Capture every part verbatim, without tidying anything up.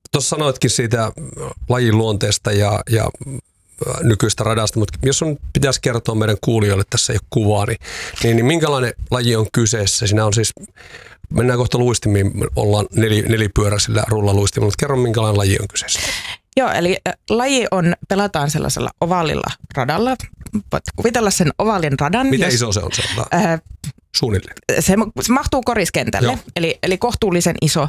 tuossa sanoitkin siitä lajin luonteesta ja, ja nykyistä radasta, mutta jos sun pitäisi kertoa meidän kuulijoille, tässä ei ole kuvaa, niin, niin, niin minkälainen laji on kyseessä? Siinä on siis, mennään kohta luistimiin, ollaan nel, nelipyöräisillä rullaluistimilla, mutta kerro minkälainen laji on kyseessä. Joo, eli laji on, pelataan sellaisella ovaalilla radalla. Voit kuvitella sen ovaalin radan. Miten jos, iso se on? Se on äh, suunnilleen. Se, se mahtuu koriskentälle, eli, eli kohtuullisen iso.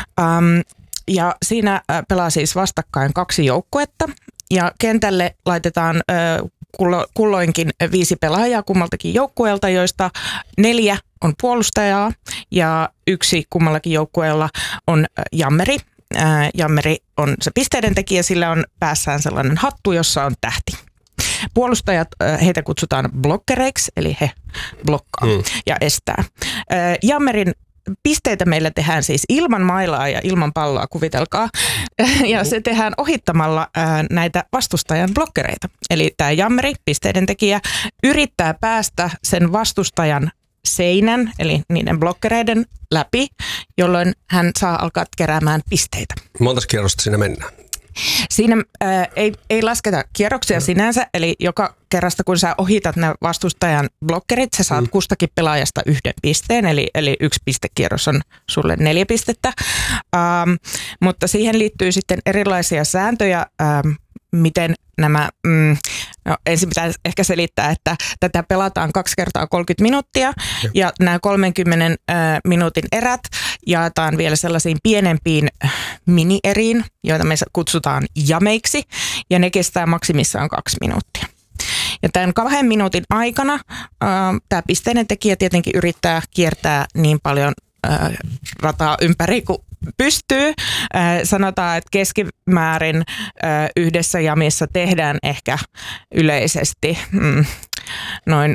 Um, ja siinä äh, pelaa siis vastakkain kaksi joukkuetta. Ja kentälle laitetaan ö, kullo, kulloinkin viisi pelaajaa kummaltakin joukkueelta, joista neljä on puolustajaa ja yksi kummallakin joukkueella on jammeri. Ö, jammeri on se pisteiden tekijä, sillä on päässään sellainen hattu, jossa on tähti. Puolustajat, heitä kutsutaan blokkereiksi, eli he blokkaa mm. ja estää. Ö, jammerin pisteitä meillä tehdään siis ilman mailaa ja ilman palloa, kuvitelkaa. Ja se tehdään ohittamalla ää, näitä vastustajan blokkereita. Eli tämä jammeri, pisteiden tekijä, yrittää päästä sen vastustajan seinän, eli niiden blokkereiden läpi, jolloin hän saa alkaa keräämään pisteitä. Montas kierrosta siinä mennään? Siinä ää, ei, ei lasketa kierroksia sinänsä, eli joka kerrasta kun sä ohitat ne vastustajan blokkerit, sä saat mm. kustakin pelaajasta yhden pisteen, eli, eli yksi pistekierros on sulle neljä pistettä. Ähm, mutta siihen liittyy sitten erilaisia sääntöjä, ähm, miten nämä, mm, no ensin pitää ehkä selittää, että tätä pelataan kaksi kertaa kolmekymmentä minuuttia ja, ja nämä kolmenkymmenen äh, minuutin erät jaetaan vielä sellaisiin pienempiin mini-eriin, joita me kutsutaan jameiksi ja ne kestää maksimissaan kaksi minuuttia. Ja tämän kahden minuutin aikana äh, tämä pisteiden tekijä tietenkin yrittää kiertää niin paljon äh, rataa ympäri kuin pystyy. Äh, sanotaan, että keskimäärin äh, yhdessä jamissa tehdään ehkä yleisesti mm, noin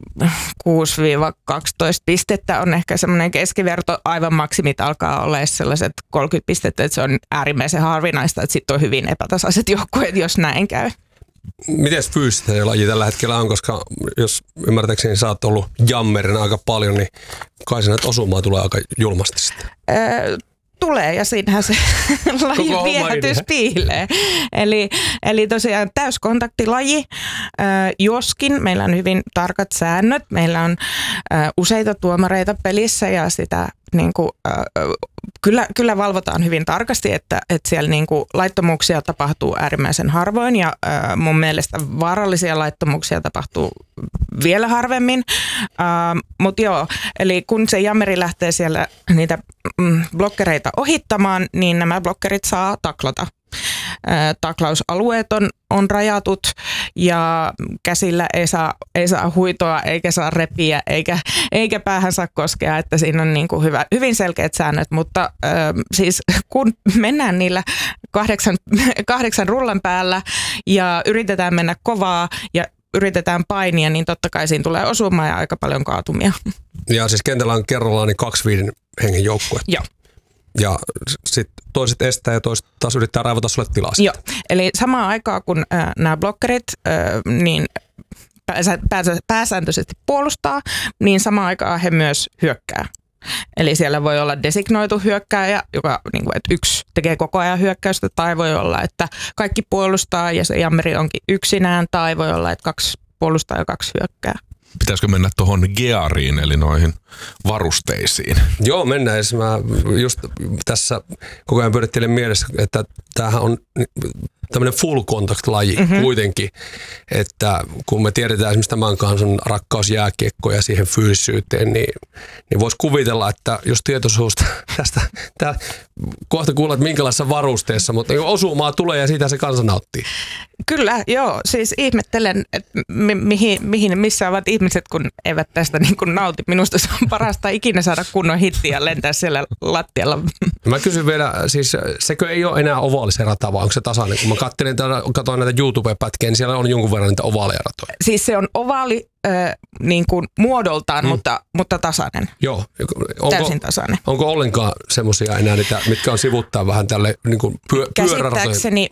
kuusi kaksitoista pistettä on ehkä semmoinen keskiverto. Aivan maksimit alkaa olla sellaiset kolmekymmentä pistettä, että se on äärimmäisen harvinaista, että sitten on hyvin epätasaiset joukkueet, jos näin käy. Miten fyysistä se laji tällä hetkellä on, koska jos ymmärtääkseni sä oot ollut jammerina aika paljon, niin kai se näitä osumaa tulee aika julmasti sitten. Öö, tulee ja siinähän se lajin viehätys piilee. Eli, eli tosiaan täyskontaktilaji, öö, joskin meillä on hyvin tarkat säännöt. Meillä on öö, useita tuomareita pelissä ja sitä niin kuin, öö, Kyllä, kyllä valvotaan hyvin tarkasti, että, että siellä niin kuin laittomuuksia tapahtuu äärimmäisen harvoin ja äh, mun mielestä vaarallisia laittomuuksia tapahtuu vielä harvemmin. Äh, Mutta joo, eli kun se jammeri lähtee siellä niitä mm, blokkereita ohittamaan, niin nämä blokkerit saa taklata. Äh, taklausalueet on, on rajatut ja käsillä ei saa, ei saa huitoa eikä saa repiä eikä, eikä päähän saa koskea, että siinä on niin kuin hyvä, hyvin selkeät säännöt, mutta äh, siis kun mennään niillä kahdeksan, kahdeksan rullan päällä ja yritetään mennä kovaa ja yritetään painia, niin totta kai siinä tulee osuma ja aika paljon kaatumia. Ja siis kentällä on kerrallaan niin kaksi viiden hengen joukkue. Joo. Ja sitten toiset estää ja toiset taas yrittää raivata sulle tilaa. Joo, eli samaan aikaan kun äh, nämä blokkerit äh, niin pääsä, pääsä, pääsääntöisesti puolustaa, niin samaan aikaan he myös hyökkää. Eli siellä voi olla designoitu hyökkääjä, joka niin kuin, että yksi tekee koko ajan hyökkäystä, tai voi olla, että kaikki puolustaa ja se jammeri onkin yksinään, tai voi olla, että kaksi puolustaa ja kaksi hyökkää. Pitäisikö mennä tuohon geariin, eli noihin varusteisiin? Joo, mennään. Mä just tässä koko ajan pyörittelen mielessä, että tämähän on tämmöinen full contact-laji mm-hmm. kuitenkin, että kun me tiedetään esimerkiksi tämän kansan rakkaus jääkiekkoon ja siihen fyysisyyteen, niin, niin voisi kuvitella, että jos tietoisuus tästä, tää, kohta kuulla, että minkälaisessa varusteessa, mutta osumaa tulee ja siitä se kansa nauttii. Kyllä, joo. Siis ihmettelen, että mi- mihin, mihin, missä ovat ihmiset, kun eivät tästä niin kuin nauti. Minusta se on parasta ikinä saada kunnon hittiä ja lentää siellä lattialla. Mä kysyn vielä, siis sekö ei ole enää ovaalisen rata, vai onko se tasainen? Kun mä katselin, katsoin näitä YouTube-pätkiä, niin siellä on jonkun verran niitä ovaaleja ratoja. Siis se on ovaali äh, niin kuin muodoltaan, mm. mutta, mutta tasainen. Joo. Onko, täysin tasainen. Onko ollenkaan semmoisia enää niitä, mitkä on sivuttaa vähän tälle niin kuin pyö, pyöräratoja? Käsittääkseni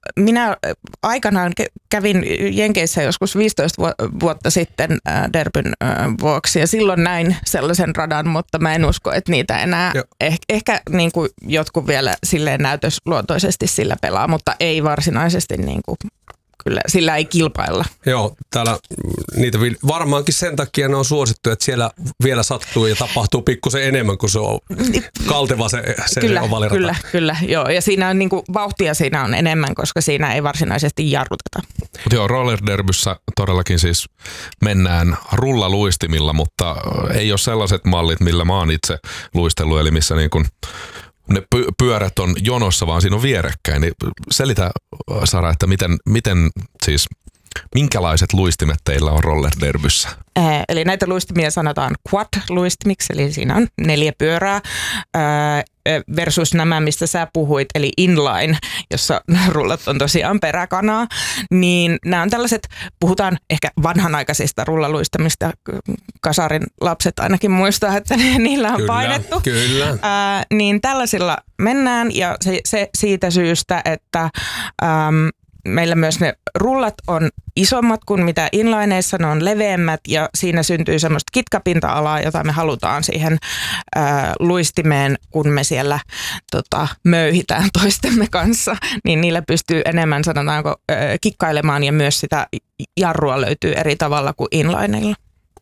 minä aikanaan kävin Jenkeissä joskus viisitoista vuotta sitten derbyn vuoksi ja silloin näin sellaisen radan, mutta mä en usko, että niitä enää, eh, ehkä niin kuin jotkut vielä silleen näytösluontoisesti sillä pelaa, mutta ei varsinaisesti niin kuin, kyllä, sillä ei kilpailla. Joo, täällä niitä varmaankin sen takia ne on suosittu, että siellä vielä sattuu ja tapahtuu pikkusen enemmän, kuin se on kalteva se, se kyllä, ovalirata. Kyllä, kyllä, joo. Ja siinä on niin kuin, vauhtia siinä on enemmän, koska siinä ei varsinaisesti jarruteta. Mutta joo, rollerderbyssä todellakin siis mennään rullaluistimilla, mutta ei ole sellaiset mallit, millä mä oon itse luistellut, eli missä niin kuin ne py- pyörät on jonossa, vaan siinä on vierekkäin. Niin selitä, Sara, että miten, miten siis, minkälaiset luistimet teillä on rollerderbyssä? Äh, eli näitä luistimia sanotaan quad-luistimiksi, eli siinä on neljä pyörää äh, versus nämä, mistä sä puhuit, eli inline, jossa rullat on tosiaan peräkanaa. Niin nämä on tällaiset, puhutaan ehkä vanhanaikaisista rullaluistamista, kasarin lapset ainakin muistaa, että niillä on kyllä, painettu. Kyllä. Äh, niin tällaisilla mennään ja se, se siitä syystä, että ähm, meillä myös ne rullat on isommat kuin mitä inlineissa, ne on leveämmät ja siinä syntyy semmoista kitkapinta-alaa, jota me halutaan siihen ää, luistimeen, kun me siellä tota, möyhitään toistemme kanssa, niin niillä pystyy enemmän, sanotaanko, ää, kikkailemaan ja myös sitä jarrua löytyy eri tavalla kuin inlineilla.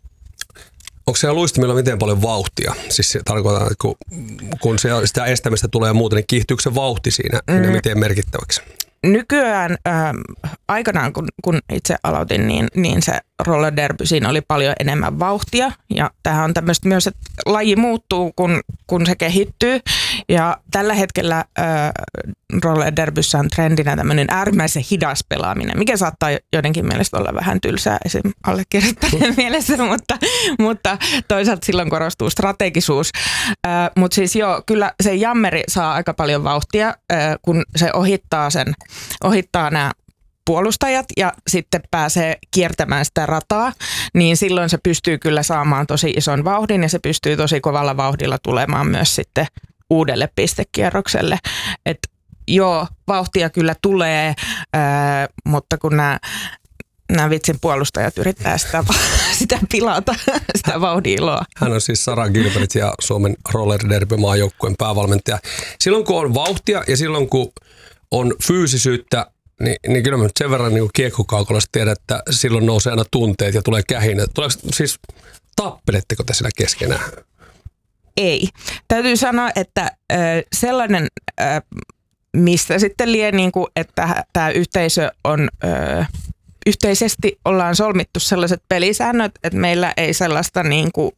Onko siellä luistimilla miten paljon vauhtia? Siis se tarkoittaa, että kun, kun se, sitä estämistä tulee muuten, niin kiihtyykö se vauhti siinä, mm. siinä miten merkittäväksi? Nykyään äh, aikanaan, kun, kun itse aloitin, niin, niin se rollerderby, siinä oli paljon enemmän vauhtia. Ja tämähän on tämmöistä myös, että laji muuttuu, kun, kun se kehittyy. Ja tällä hetkellä äh, rollerderbyssä on trendinä tämmöinen äärimmäisen hidas pelaaminen, mikä saattaa joidenkin mielestä olla vähän tylsää esim. Allekirjoittajien mielessä, mutta, mutta toisaalta silloin korostuu strategisuus. Äh, mutta siis joo, kyllä se jammeri saa aika paljon vauhtia, äh, kun se ohittaa sen, ohittaa nämä puolustajat ja sitten pääsee kiertämään sitä rataa, niin silloin se pystyy kyllä saamaan tosi ison vauhdin ja se pystyy tosi kovalla vauhdilla tulemaan myös sitten uudelle pistekierrokselle. Että joo, vauhtia kyllä tulee, ää, mutta kun nämä nämä vitsin puolustajat yrittää sitä, sitä pilata, sitä vauhdin iloa. Hän on siis Sara Gilbert ja Suomen rollerderby-maajoukkueen päävalmentaja. Silloin kun on vauhtia ja silloin kun on fyysisyyttä, Niin, niin kyllä mä nyt sen verran niin kiekkokaukolasta tiedän, että silloin nousee aina tunteet ja tulee kähinä. Tuleeko siis, tappeletteko te siellä keskenään? Ei. Täytyy sanoa, että ö, sellainen, ö, mistä sitten lie, niin kuin, että tämä yhteisö on, ö, yhteisesti ollaan solmittu sellaiset pelisäännöt, että meillä ei sellaista niin kuin,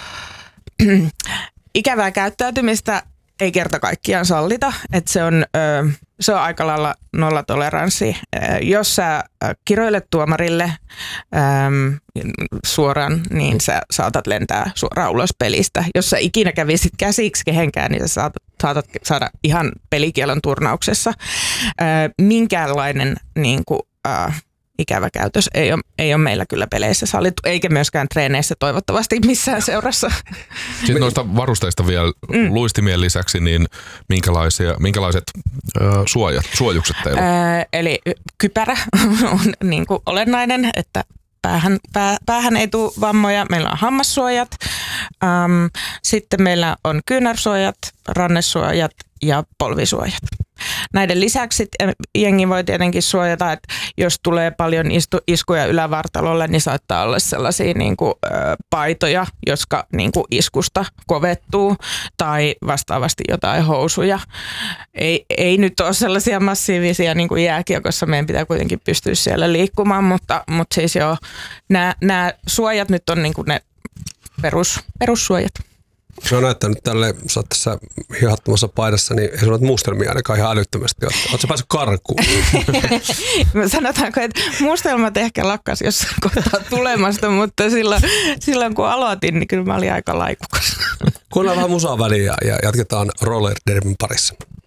ikävää käyttäytymistä ei kerta kaikkiaan sallita, että se on, ö, se on aika lailla nollatoleranssi. Jos sä kiroilet tuomarille äm, suoraan, niin sä saatat lentää suoraan ulos pelistä. Jos sä ikinä kävisit käsiksi kehenkään, niin sä saatat, saatat saada ihan pelikielon turnauksessa. Ää, minkäänlainen niin kuin, äh, ikävä käytös ei ole, ei ole meillä kyllä peleissä sallittu, eikä myöskään treeneissä toivottavasti missään seurassa. Sitten noista varusteista vielä mm. luistimien lisäksi, niin minkälaisia, minkälaiset ö, suojat, suojukset teillä on? Öö, eli kypärä on niin kuin olennainen, että päähän, pää, päähän ei tule vammoja. Meillä on hammassuojat, ähm, sitten meillä on kyynärsuojat, rannesuojat ja polvisuojat. Näiden lisäksi jengi voi tietenkin suojata, että jos tulee paljon istu, iskuja ylävartalolle, niin saattaa olla sellaisia niin kuin, ö, paitoja, jotka niin kuin iskusta kovettuu, tai vastaavasti jotain housuja. Ei, ei nyt ole sellaisia massiivisia niin kuin jääkiekossa, meidän pitää kuitenkin pystyä siellä liikkumaan, mutta, mutta siis joo, nämä, nämä suojat nyt on niin kuin ne perus, perussuojat. Se on näyttänyt tälle, sä oot tässä hihattomassa paidassa, niin ei sulla ole mustelmia ainakaan ihan älyttömästi. Oletko sä päässyt karkuun? Sanotaanko, että mustelmat ehkä lakkas jossain kohtaa tulemasta, mutta silloin, silloin kun aloitin, niin kyllä mä olin aika laikukas. Kuunnellaan vähän musaa väliin ja jatketaan rollerderbyn parissa.